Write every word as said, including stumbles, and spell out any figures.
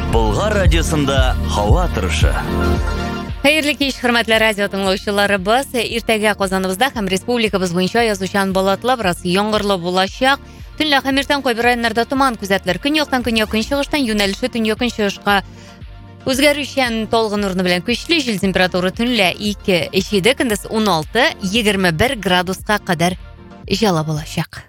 Болгар радиосында һава торышы. Хәерле кич, хөрмәтле радио тыңлаучыларыбыз. Иртәгә Казаныбызда һәм республикабыз буенча язучан болытлы, бераз яңгырлы булачак. Төнлә һәм иртәнге районнарда туман күзәтелер. Көньяктан көньяк көнчыгыштан юнәлеше төньяк-көнчыгышка үзгәрүчән талгын урыны белән көчле җил температура төнлә ике җиде, көндез уналты егерме бер градуска кадәр җылы булачак.